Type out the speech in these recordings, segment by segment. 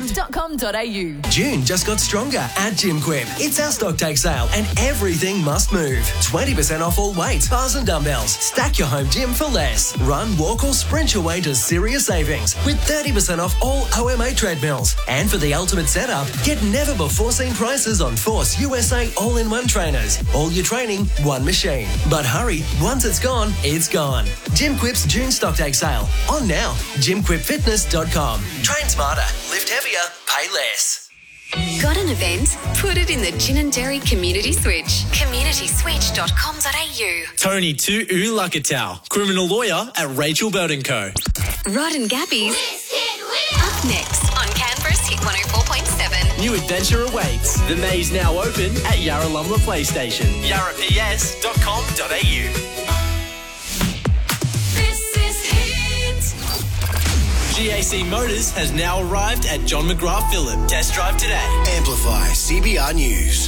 gymquip.com.au. June just got stronger at GymQuip. It's our stock take sale and everything must move. 20% off all weights, bars and dumbbells. Stack your home gym for less. Run, walk or sprint your way to serious savings with 30% off all OMA treadmills. And for the ultimate setup, get never before seen prices on Force USA all-in-one trainers. All your training, one machine. But hurry, once it's gone, it's gone. GymQuip's June stock take sale. On now. GymQuipFitness.com. Train smarter, lift heavier, pay less. Got an event? Put it in the Gin and Dairy Community Switch. communityswitch.com.au. Tony Tu Lakatau, criminal lawyer at Rachel Burton Co. Rod and Gabby's up next on Canberra's Hit 104.7. New adventure awaits. The maze now open at Yarralumla Play Station. yarraps.com.au. GAC Motors has now arrived at John McGrath Phillip. Test drive today. Amplify CBR News.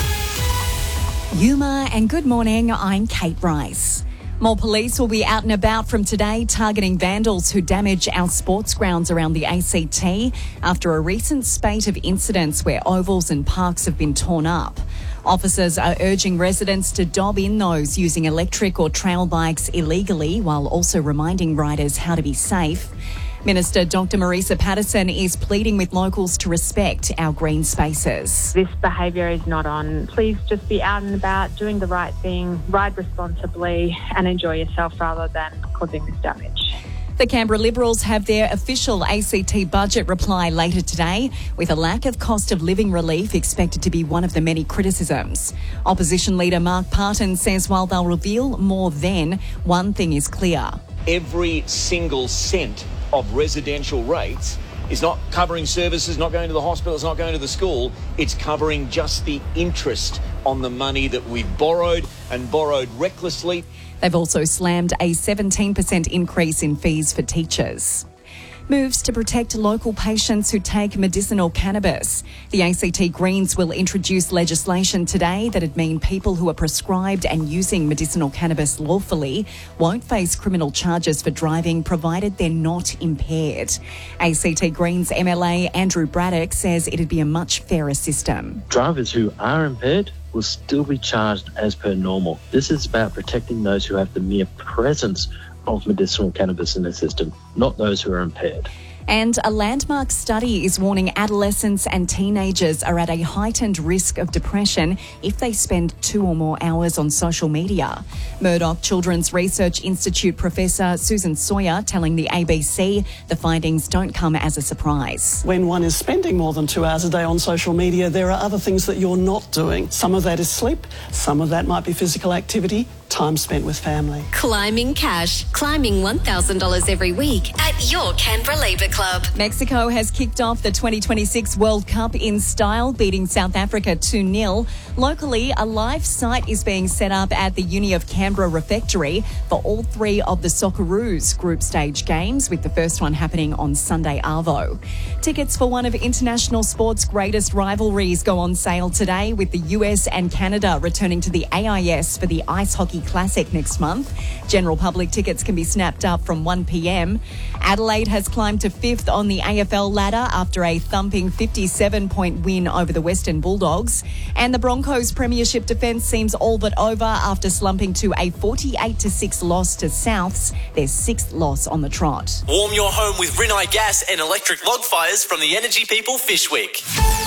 Yuma and good morning, I'm Kate Rice. More police will be out and about from today targeting vandals who damage our sports grounds around the ACT after a recent spate of incidents where ovals and parks have been torn up. Officers are urging residents to dob in those using electric or trail bikes illegally while also reminding riders how to be safe. Minister Dr Marisa Patterson is pleading with locals to respect our green spaces. This behaviour is not on. Please just be out and about, doing the right thing, ride responsibly and enjoy yourself rather than causing this damage. The Canberra Liberals have their official ACT budget reply later today, with a lack of cost of living relief expected to be one of the many criticisms. Opposition leader Mark Parton says while they'll reveal more then, one thing is clear. Every single cent of residential rates is not covering services, not going to the hospital, it's not going to the school. It's covering just the interest on the money that we've borrowed and borrowed recklessly. They've also slammed a 17% increase in fees for teachers. Moves to protect local patients who take medicinal cannabis. The ACT Greens will introduce legislation today that'd mean people who are prescribed and using medicinal cannabis lawfully won't face criminal charges for driving provided they're not impaired. ACT Greens MLA Andrew Braddock says it'd be a much fairer system. Drivers who are impaired will still be charged as per normal. This is about protecting those who have the mere presence of medicinal cannabis in the system, not those who are impaired. And a landmark study is warning adolescents and teenagers are at a heightened risk of depression if they spend 2 or more hours on social media. Murdoch Children's Research Institute Professor Susan Sawyer telling the ABC the findings don't come as a surprise. When one is spending more than 2 hours a day on social media, there are other things that you're not doing. Some of that is sleep, some of that might be physical activity, time spent with family. Climbing cash. Climbing $1,000 every week at your Canberra Labour Club. Mexico has kicked off the 2026 World Cup in style, beating South Africa 2-0. Locally, a live site is being set up at the Uni of Canberra Refectory for all 3 of the Socceroos group stage games, with the first one happening on Sunday arvo. Tickets for one of international sport's greatest rivalries go on sale today, with the US and Canada returning to the AIS for the Ice Hockey Classic next month. General public tickets can be snapped up from 1 p.m. Adelaide has climbed to 5th on the AFL ladder after a thumping 57-point win over the Western Bulldogs. And the Broncos' premiership defence seems all but over after slumping to a 48-6 loss to Souths, their 6th loss on the trot. Warm your home with Rinnai gas and electric log fires from the Energy People Fishwick.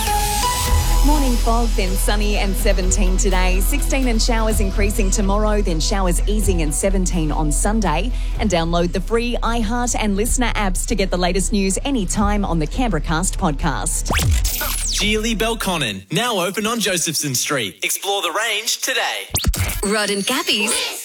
Morning fog, then sunny and 17 today. 16 and showers increasing tomorrow, then showers easing and 17 on Sunday. And download the free iHeart and Listener apps to get the latest news anytime on the Canberra Cast podcast. Geely Belconnen, now open on Josephson Street. Explore the range today. Rod and Gabby's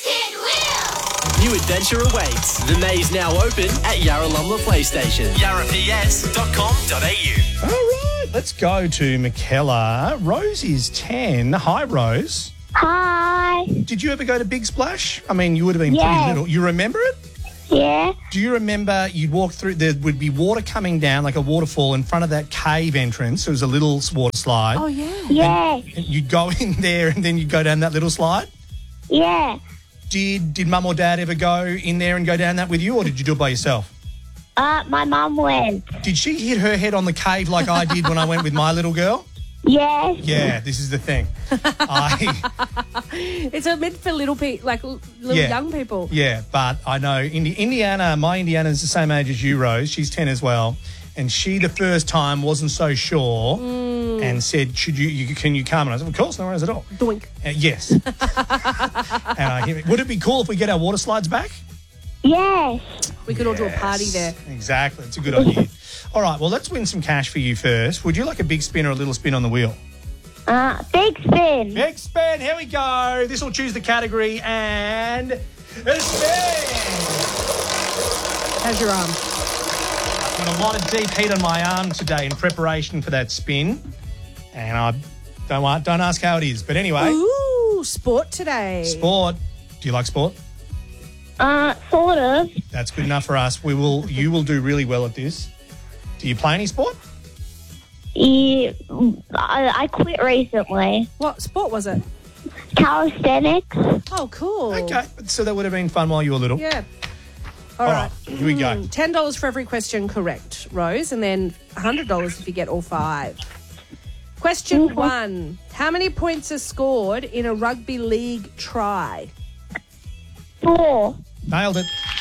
New adventure awaits. The maze now open at Yarralumla Play Station. yarraps.com.au. All right, let's go to Michaela. Rose is 10. Hi, Rose. Hi. Did you ever go to Big Splash? I mean, you would have been pretty little. You remember it? Yeah. Do you remember you'd walk through, there would be water coming down like a waterfall in front of that cave entrance. There was a little water slide. Oh, yeah. Yeah. And you'd go in there and then you'd go down that little slide? Yeah. Did Mum or Dad ever go in there and go down that with you, or did you do it by yourself? My mum went. Did she hit her head on the cave like I did when I went with my little girl? Yes. Yeah, this is the thing. It's a meant for little young people. Yeah, but I know Indiana, my Indiana's the same age as you, Rose. She's 10 as well. And she, the first time, wasn't so sure and said, can you come? And I said, of course, no worries at all. Doink. Yes. Would it be cool if we get our water slides back? Yes. We could all do a party there. Exactly. It's a good idea. All right, well, let's win some cash for you first. Would you like a big spin or a little spin on the wheel? Big spin. Big spin. Here we go. This will choose the category and a spin. How's your arm? Got a lot of deep heat on my arm today in preparation for that spin. And I don't ask how it is. But anyway. Ooh, sport today. Sport. Do you like sport? Sort of. That's good enough for us. You will do really well at this. Do you play any sport? Yeah, I quit recently. What sport was it? Calisthenics. Oh, cool. Okay, so that would have been fun while you were little. Yeah. All right, here we go. $10 for every question correct, Rose, and then $100 if you get all 5. Question 1. How many points are scored in a rugby league try? 4. Nailed it.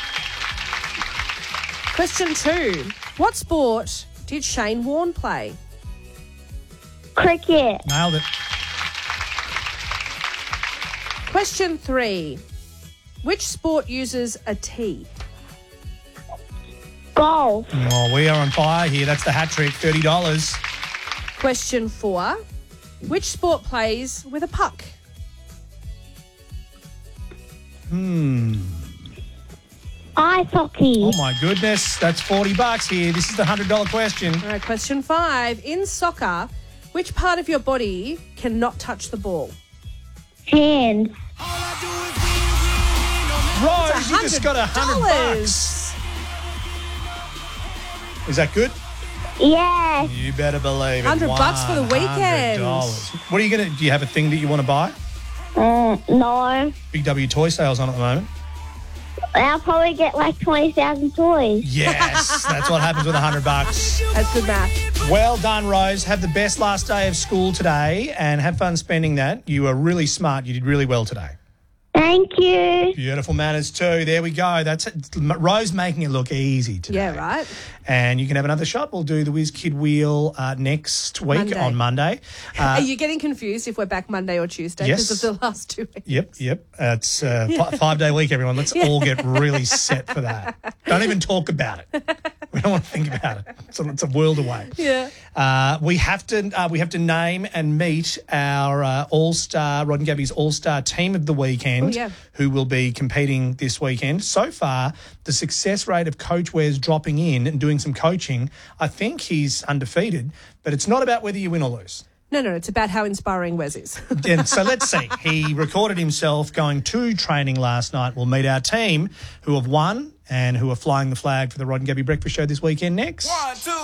Question 2. What sport did Shane Warne play? Cricket. Nailed it. Question 3. Which sport uses a tee? Golf. Oh, we are on fire here. That's the hat trick, $30. Question 4. Which sport plays with a puck? Ice hockey. Oh, my goodness. That's $40 here. This is the $100 question. All right, question 5. In soccer, which part of your body cannot touch the ball? Hands. Rose, you just got $100. Is that good? Yes. You better believe it. $100 for the weekend. $100. What are you going to... Do you have a thing that you want to buy? No. Big W toy sales on at the moment. I'll probably get like 20,000 toys. Yes, that's what happens with $100. That's good math. Well done, Rose. Have the best last day of school today and have fun spending that. You were really smart. You did really well today. Thank you. Beautiful manners too. There we go. That's it. Rose making it look easy today. Yeah, right. And you can have another shot. We'll do the Whiz Kid Wheel next week on Monday. Are you getting confused if we're back Monday or Tuesday because of the last 2 weeks? Yep. It's a 5-day week, everyone. Let's all get really set for that. Don't even talk about it. We don't want to think about it. It's a world away. Yeah. We have to name and meet our All-Star, Rod and Gabby's All-Star team of the weekend, who will be competing this weekend. So far, the success rate of Coach Ware's dropping in and doing some coaching, I think he's undefeated, but it's not about whether you win or lose. No, it's about how inspiring Wes is. And so let's see. He recorded himself going to training last night. We'll meet our team who have won and who are flying the flag for the Rod and Gabby Breakfast Show this weekend next. 1, 2,